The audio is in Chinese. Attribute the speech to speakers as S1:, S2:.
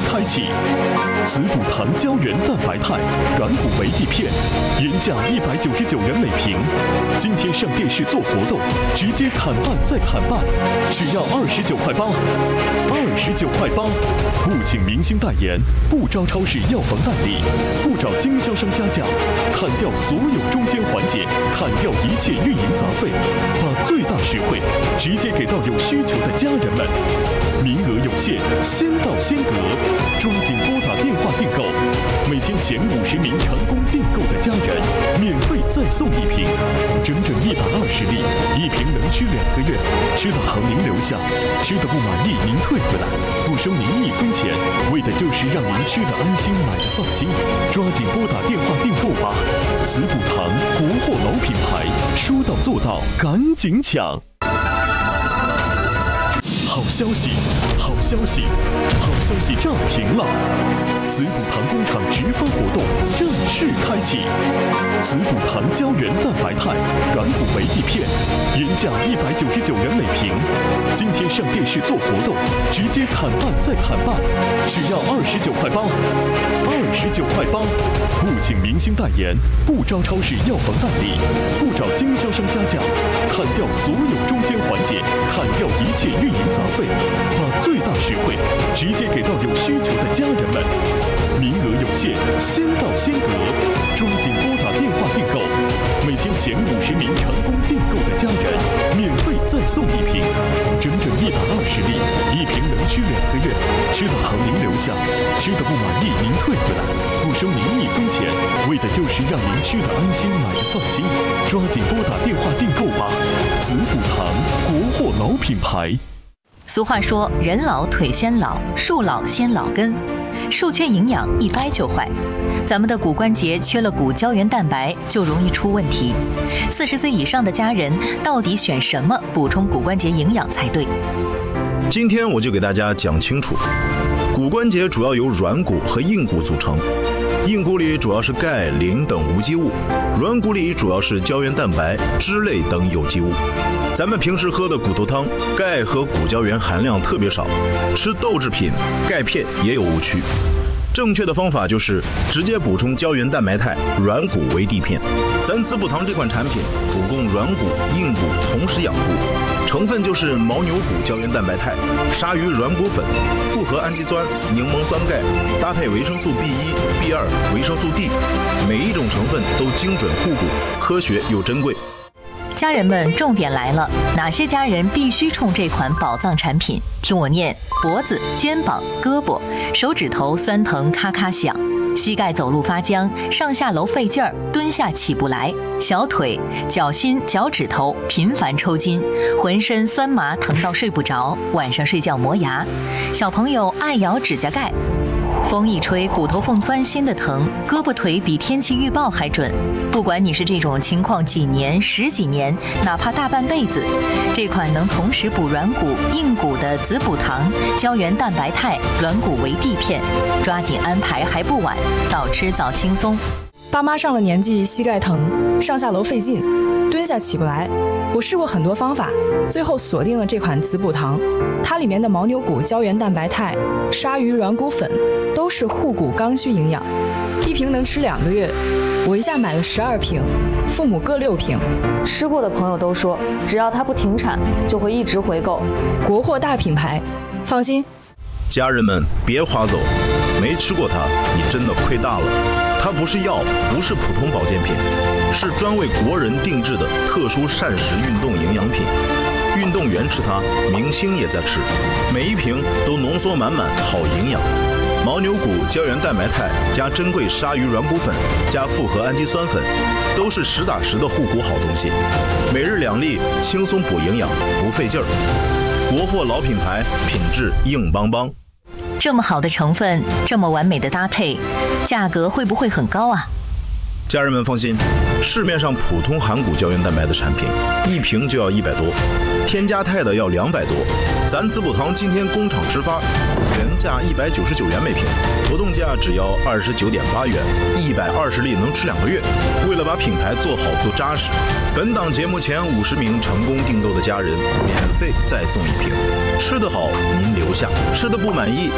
S1: 开启。滋补堂胶原蛋白肽软骨维 D 片，原价199元每瓶，今天上电视做活动，直接砍半再砍半，只要29.8块，29.8块。不请明星代言，不招超市药房代理，不找经销商加价，砍掉所有中间环节，砍掉一切运营杂费，把最大实惠直接给到有需求的家人们。名额有限，先到先得，抓紧拨打电话订购。每天前50名成功订购的家人，免费再送一瓶，整整120粒，一瓶能吃2个月。吃的好您留下，吃的不满意您退回来，不收您1分钱，为的就是让您吃的安心，买的放心。抓紧拨打电话订购吧！滋补堂国货老品牌，说到做到，赶紧抢！好消息，好消息，好消息炸屏了！滋补堂工厂直发活动正式开启。滋补堂胶原蛋白肽软骨维 D 片，原价199元每瓶，今天上电视做活动，直接砍半再砍半，只要29.8块，29.8块。不请明星代言，不招超市药房代理，不找经销商加价，砍掉所有中间环节，砍掉一切运营杂费，把最大实惠直接给到有需求的家人们。名额有限，先到先得，抓紧拨打电话订购。每天前50名成功订购的家人，免费再送一瓶，整整120粒，一瓶能吃2个月。吃的好您留下，吃的不满意您退回来，不收您1分钱，为的就是让您吃的安心，买的放心。抓紧拨打电话订购吧！滋补堂国货老品牌。
S2: 俗话说，人老腿先老，树老先老根。树缺营养，一掰就坏。咱们的骨关节缺了骨胶原蛋白，就容易出问题。40岁以上的家人，到底选什么补充骨关节营养才对？
S3: 今天我就给大家讲清楚。骨关节主要由软骨和硬骨组成，硬骨里主要是钙、磷等无机物，软骨里主要是胶原蛋白、脂类等有机物。咱们平时喝的骨头汤，钙和骨胶原含量特别少，吃豆制品、钙片也有误区。正确的方法就是直接补充胶原蛋白肽软骨维 D 片。咱滋补堂这款产品主供软骨、硬骨同时养护，成分就是牦牛骨胶原蛋白肽、鲨鱼软骨粉、复合氨基酸、柠檬酸钙，搭配维生素 B1、B2、维生素 D， 每一种成分都精准护骨，科学又珍贵。
S2: 家人们，重点来了，哪些家人必须冲这款宝藏产品？听我念：脖子、肩膀、胳膊、手指头酸疼咔咔响，膝盖走路发僵，上下楼费劲儿，蹲下起不来，小腿、脚心、脚趾头频繁抽筋，浑身酸麻疼到睡不着，晚上睡觉磨牙，小朋友爱咬指甲盖。风一吹，骨头缝钻心的疼，胳膊腿比天气预报还准。不管你是这种情况几年、10几年，哪怕大半辈子，这款能同时补软骨、硬骨的滋补堂胶原蛋白肽软骨维 D 片，抓紧安排还不晚，早吃早轻松。
S4: 爸妈上了年纪，膝盖疼，上下楼费劲，蹲下起不来。我试过很多方法，最后锁定了这款滋补堂。它里面的牦牛骨胶原蛋白肽、鲨鱼软骨粉都是护骨刚需营养，一瓶能吃2个月。我一下买了12瓶，父母各6瓶。
S5: 吃过的朋友都说，只要它不停产，就会一直回购。
S4: 国货大品牌，放心。
S3: 家人们别划走，没吃过它，你真的亏大了。它不是药，不是普通保健品，是专为国人定制的特殊膳食运动营养品。运动员吃它，明星也在吃，每一瓶都浓缩满满好营养。牦牛骨胶原蛋白肽加珍贵鲨鱼软骨粉加复合氨基酸粉，都是实打实的护骨好东西。每日2粒，轻松补营养，不费劲儿。国货老品牌，品质硬邦邦。
S2: 这么好的成分，这么完美的搭配，价格会不会很高啊？
S3: 家人们放心，市面上普通含骨胶原蛋白的产品，一瓶就要100多，添加肽的要200多。咱滋补堂今天工厂直发，原价199元每瓶，活动价只要29.8元，120粒能吃2个月。为了把品牌做好做扎实，本档节目前50名成功订购的家人，免费再送1瓶。吃得好您留下，吃得不满意